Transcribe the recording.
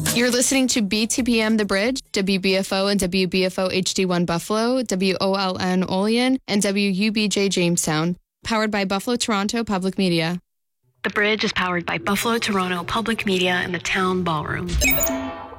You're listening to BTPM The Bridge, WBFO and WBFO HD1 Buffalo, WOLN Olean, and WUBJ Jamestown. Powered by Buffalo Toronto Public Media. The Bridge is powered by Buffalo Toronto Public Media and the Town Ballroom.